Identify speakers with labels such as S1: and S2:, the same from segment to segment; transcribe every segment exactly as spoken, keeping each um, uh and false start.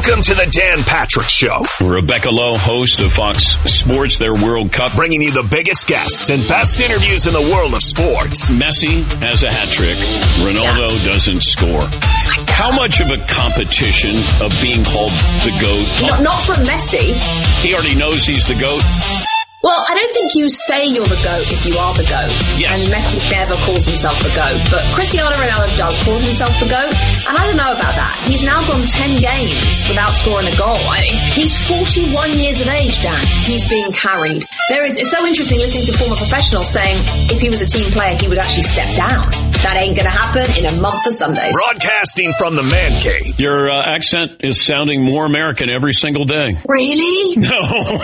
S1: Welcome to the Dan Patrick Show.
S2: Rebecca Lowe, host of Fox Sports, their World Cup.
S1: Bringing you the biggest guests and best interviews in the world of sports.
S2: Messi has a hat trick. Ronaldo yeah. doesn't score. How much of a competition of being called the GOAT?
S3: Not, not from Messi.
S2: He already knows he's the GOAT.
S3: Well, I don't think you say you're the GOAT if you are the GOAT.
S2: Yes.
S3: And Messi never calls himself the GOAT. But Cristiano Ronaldo does call himself the GOAT. And I don't know about that. He's now gone ten games without scoring a goal. I mean, he's forty-one years of age, Dan. He's being carried. There is, it's so interesting listening to former professionals saying if he was a team player, he would actually step down. That ain't going to happen in a month or some days.
S1: Broadcasting from the man cave.
S2: Your uh, accent is sounding more American every single day.
S3: Really?
S2: No.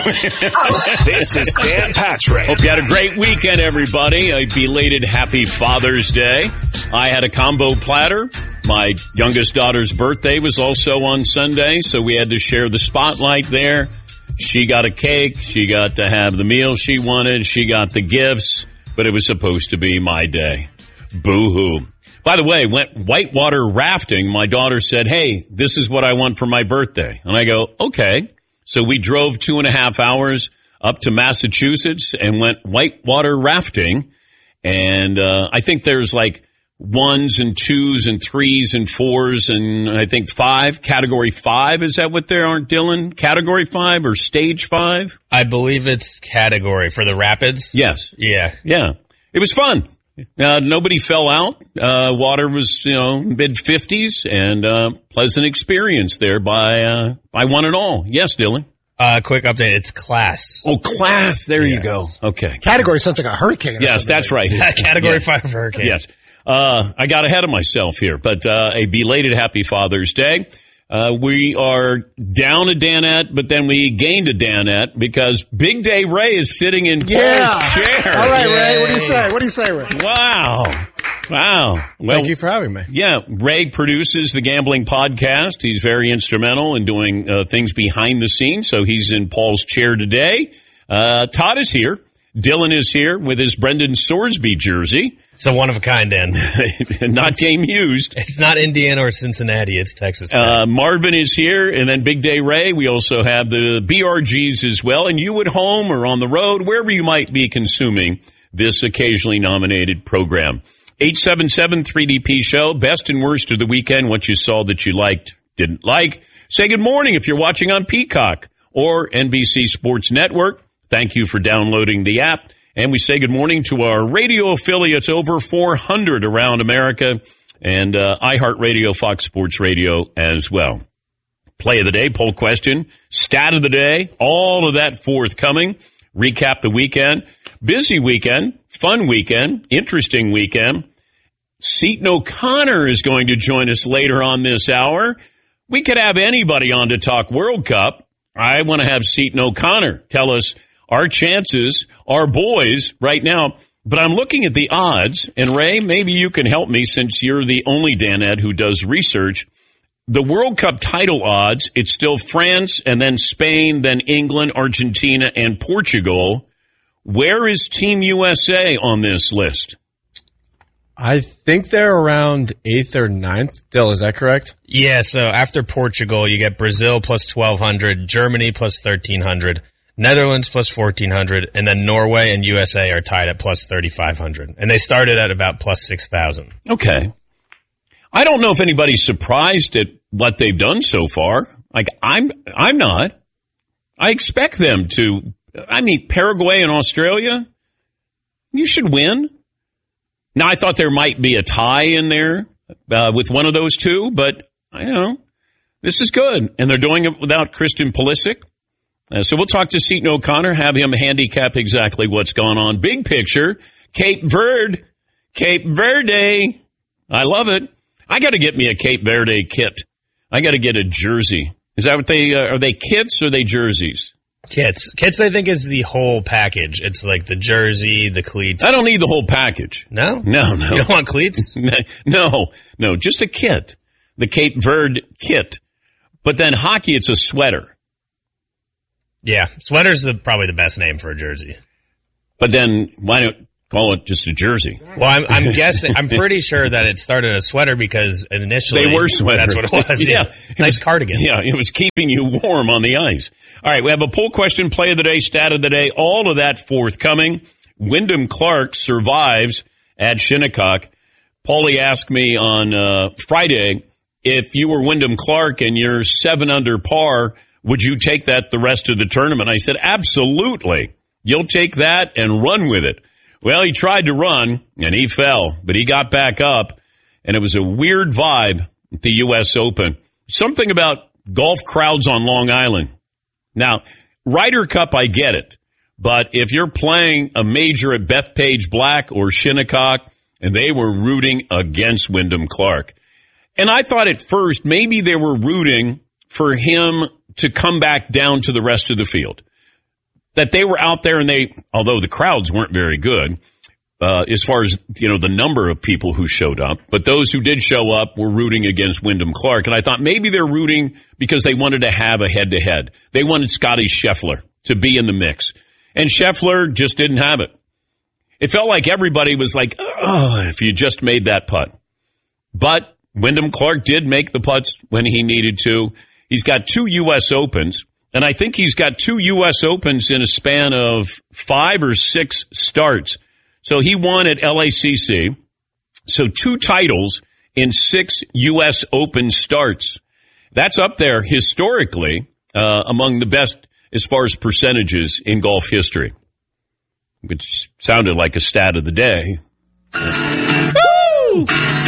S3: Oh.
S1: This is Dan Patrick.
S2: Hope you had a great weekend, everybody. A belated happy Father's Day. I had a combo platter. My youngest daughter's birthday was also on Sunday, so we had to share the spotlight there. She got a cake. She got to have the meal she wanted. She got the gifts, but it was supposed to be my day. Boo-hoo. By the way, went whitewater rafting. My daughter said, hey, this is what I want for my birthday. And I go, okay. So we drove two and a half hours up to Massachusetts and went whitewater rafting. And uh, I think there's like ones and twos and threes and fours and I think five. Category five, is that what they are, Dylan? Category five or stage five?
S4: I believe it's category for the rapids.
S2: Yes.
S4: Yeah.
S2: Yeah. It was fun. Uh, nobody fell out. Uh, water was, you know, mid fifties and uh, pleasant experience there by uh, by one and all. Yes, Dylan.
S4: Uh, quick update. It's class.
S2: Oh, class. There
S4: yes.
S2: you go. Okay.
S5: Category sounds like a hurricane.
S2: Yes, that's right.
S4: Category
S2: yeah.
S4: five hurricane.
S2: Yes. Uh, I got ahead of myself here, but uh, a belated happy Father's Day. Uh, we are down a Danette, but then we gained a Danette because Big Day Ray is sitting in
S5: yeah.
S2: Paul's chair.
S5: All right,
S2: Yay.
S5: Ray. What do you say? What do you say, Ray?
S2: Wow. Wow. Well,
S5: thank you for having me.
S2: Yeah. Ray produces the Gambling Podcast. He's very instrumental in doing uh, things behind the scenes. So he's in Paul's chair today. Uh, Todd is here. Dylan is here with his Brendan Sorsby jersey.
S4: It's a one of a kind, Dan.
S2: Not game used.
S4: It's not Indiana or Cincinnati. It's Texas.
S2: Uh, Marvin is here, and then Big Day Ray. We also have the B R Gs as well. And you at home or on the road, wherever you might be consuming this occasionally nominated program. eight seven seven three D P show, best and worst of the weekend, what you saw that you liked, didn't like. Say good morning if you're watching on Peacock or N B C Sports Network. Thank you for downloading the app. And we say good morning to our radio affiliates, over four hundred around America, and uh, iHeartRadio, Fox Sports Radio as well. Play of the day, poll question, stat of the day, all of that forthcoming. Recap the weekend. Busy weekend, fun weekend, interesting weekend. Seton O'Connor is going to join us later on this hour. We could have anybody on to talk World Cup. I want to have Seton O'Connor tell us our chances, our boys right now. But I'm looking at the odds, and Ray, maybe you can help me since you're the only Danette who does research. The World Cup title odds, it's still France and then Spain, then England, Argentina, and Portugal. Where is Team U S A on this list?
S6: I think they're around eighth or ninth. Dill, is that correct?
S4: Yeah, so after Portugal, you get Brazil plus twelve hundred, Germany plus thirteen hundred, Netherlands plus fourteen hundred, and then Norway and U S A are tied at plus thirty-five hundred. And they started at about plus six thousand.
S2: Okay. I don't know if anybody's surprised at what they've done so far. Like, I'm I'm not. I expect them to. I mean, Paraguay and Australia, you should win. Now, I thought there might be a tie in there uh, with one of those two, but, I don't know. This is good. And they're doing it without Christian Pulisic. Uh, so we'll talk to Seton O'Connor, have him handicap exactly what's gone on. Big picture, Cape Verde. Cape Verde. I love it. I got to get me a Cape Verde kit. I got to get a jersey. Is that what they, uh, are they kits or are they jerseys?
S4: Kits. Kits, I think, is the whole package. It's like the jersey, the cleats.
S2: I don't need the whole package.
S4: No?
S2: No, no.
S4: You don't want cleats?
S2: no, no, just a kit. The Cape Verde kit. But then hockey, it's a sweater.
S4: Yeah, sweater's the, probably the best name for a jersey.
S2: But then, why don't, Call it just a jersey.
S4: Well, I'm, I'm guessing, I'm pretty sure that it started a sweater because initially
S2: They were sweaters.
S4: That's what it was.
S2: Yeah.
S4: yeah. Nice cardigan.
S2: Yeah, it was keeping you warm on the ice. All right, we have a poll question, play of the day, stat of the day, all of that forthcoming. Wyndham Clark survives at Shinnecock. Paulie asked me on uh, Friday, if you were Wyndham Clark and you're seven under par, would you take that the rest of the tournament? I said, absolutely. You'll take that and run with it. Well, he tried to run, and he fell, but he got back up, and it was a weird vibe at the U S Open. Something about golf crowds on Long Island. Now, Ryder Cup, I get it, but if you're playing a major at Bethpage Black or Shinnecock, and they were rooting against Wyndham Clark, and I thought at first maybe they were rooting for him to come back down to the rest of the field. That they were out there and they, although the crowds weren't very good, uh, as far as, you know, the number of people who showed up, but those who did show up were rooting against Wyndham Clark. And I thought maybe they're rooting because they wanted to have a head-to-head. They wanted Scotty Scheffler to be in the mix. And Scheffler just didn't have it. It felt like everybody was like, oh, if you just made that putt. But Wyndham Clark did make the putts when he needed to. He's got two U S Opens. And I think he's got two U S Opens in a span of five or six starts. So he won at L A C C. So two titles in six U S Open starts. That's up there historically uh, among the best as far as percentages in golf history. Which sounded like a stat of the day. Woo!